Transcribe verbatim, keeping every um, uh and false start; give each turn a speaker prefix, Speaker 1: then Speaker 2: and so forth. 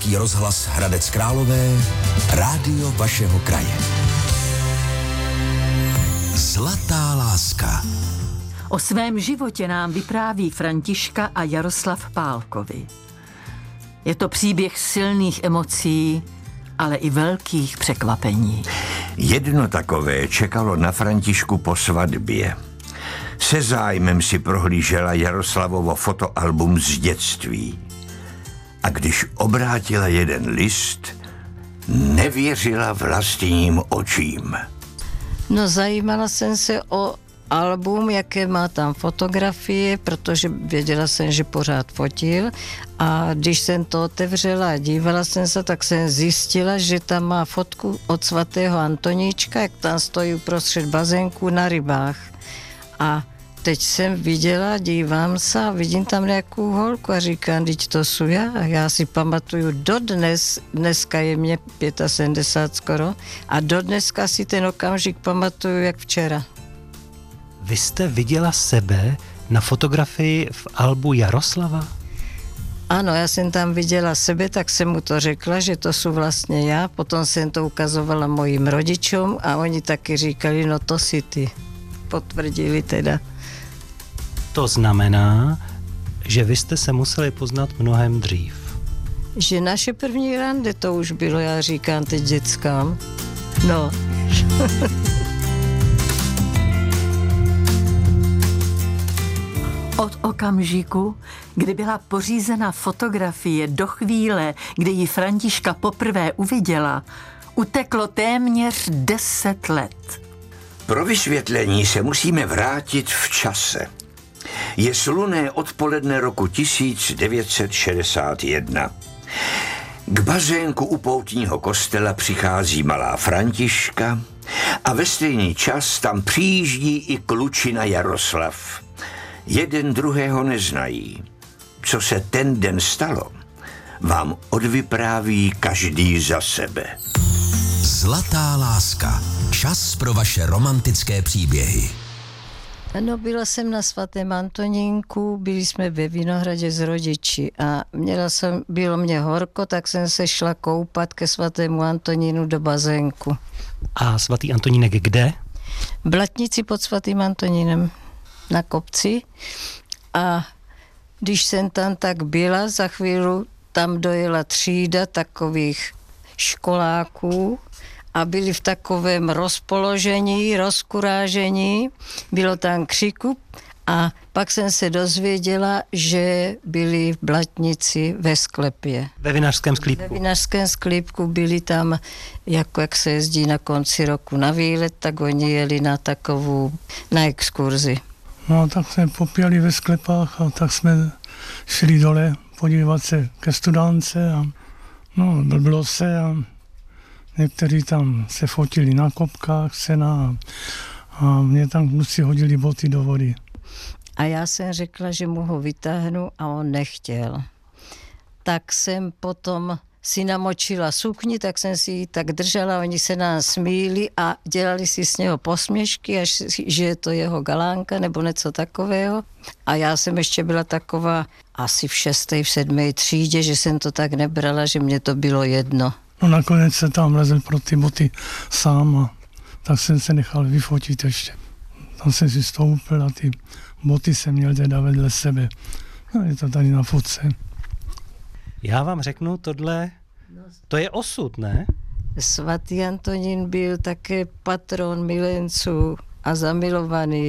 Speaker 1: Český rozhlas Hradec Králové, rádio vašeho kraje. Zlatá láska.
Speaker 2: O svém životě nám vypráví Františka a Jaroslav Pálkovi. Je to příběh silných emocí, ale i velkých překvapení.
Speaker 3: Jedno takové čekalo na Františku po svatbě. Se zájmem si prohlížela Jaroslavovo fotoalbum z dětství. A když obrátila jeden list, nevěřila vlastním očím.
Speaker 4: No, zajímala jsem se o album, jaké má tam fotografie, protože věděla jsem, že pořád fotil, a když jsem to otevřela a dívala jsem se, tak jsem zjistila, že tam má fotku od svatého Antoníčka, jak tam stojí uprostřed bazénku na rybách. A teď jsem viděla, dívám se a vidím tam nějakou holku a říkám, teď to jsou já. A já si pamatuju dodnes, dneska je mě sedmdesát pět skoro, a dodneska si ten okamžik pamatuju jak včera.
Speaker 5: Vy jste viděla sebe na fotografii v albu Jaroslava?
Speaker 4: Ano, já jsem tam viděla sebe, tak jsem mu to řekla, že to jsou vlastně já. Potom jsem to ukazovala mojim rodičům a oni taky říkali, no to si ty. Potvrdili teda.
Speaker 5: To znamená, že vy jste se museli poznat mnohem dřív.
Speaker 4: Že naše první rande to už bylo, já říkám teď dětskám. No.
Speaker 2: Od okamžiku, kdy byla pořízena fotografie, do chvíle, kdy ji Františka poprvé uviděla, uteklo téměř deset let.
Speaker 3: Pro vysvětlení se musíme vrátit v čase. Je slunné odpoledne roku tisíc devět set šedesát jedna. K bazénku u poutního kostela přichází malá Františka a ve stejný čas tam přijíždí i klučina Jaroslav. Jeden druhého neznají. Co se ten den stalo, vám odvypráví každý za sebe.
Speaker 1: Zlatá láska. Čas pro vaše romantické příběhy.
Speaker 4: No, byla jsem na svatém Antonínku, byli jsme ve Vinohradě s rodiči a měla jsem, bylo mě horko, tak jsem se šla koupat ke svatému Antonínu do bazénku.
Speaker 5: A svatý Antonínek kde?
Speaker 4: V Blatnici pod svatým Antonínem na kopci, a když jsem tam tak byla, za chvíli tam dojela třída takových školáků a byli v takovém rozpoložení, rozkurážení, bylo tam křiku a pak jsem se dozvěděla, že byli v Blatnici ve sklepě.
Speaker 5: Ve vinařském sklípku.
Speaker 4: Ve vinařském sklípku byli tam, jako jak se jezdí na konci roku na výlet, tak oni jeli na takovou, na exkurzi.
Speaker 6: No, tak jsme popíjali ve sklepách a tak jsme šli dole podívat se ke studánce a no, blblo se a někteří tam se fotili na kopkách, sena, a mě tam kluci hodili boty do vody.
Speaker 4: A já jsem řekla, že mu ho vytáhnu a on nechtěl. Tak jsem potom si namočila sukni, tak jsem si ji tak držela, oni se nás smíli a dělali si s něho posměšky, až že je to jeho galánka nebo něco takového. A já jsem ještě byla taková asi v šesté, v sedmé třídě, že jsem to tak nebrala, že mě to bylo jedno.
Speaker 6: No, nakonec se tam lezl pro ty boty sám a tak jsem se nechal vyfotit ještě. Tam jsem si stoupil a ty boty jsem měl teda vedle sebe. No, je to tady na fotce.
Speaker 5: Já vám řeknu, tohle, to je osud, ne?
Speaker 4: Svatý Antonín byl také patron milenců a zamilovaný.